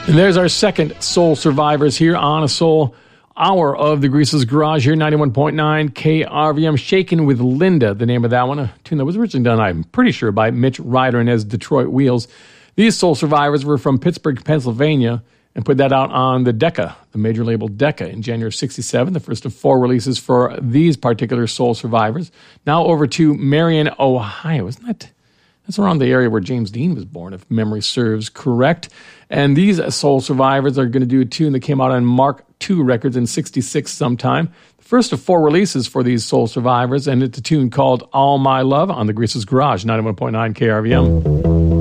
And there's our second Soul Survivors here on a Soul Hour of the Greases Garage here, 91.9 KRVM. Shakin' with Linda, the name of that one. A tune that was originally done, I'm pretty sure, by Mitch Ryder and his Detroit Wheels. These Soul Survivors were from Pittsburgh, Pennsylvania, and put that out on the Decca, the major label Decca, in January of 67, the first of 4 releases for these particular Soul Survivors. Now over to Marion, Ohio. Isn't that... That's around the area where James Dean was born, if memory serves correct. And these Soul Survivors are going to do a tune that came out on Mark II Records in 66 sometime. The first of 4 releases for these Soul Survivors, and it's a tune called All My Love on the Greases Garage, 91.9 KRVM.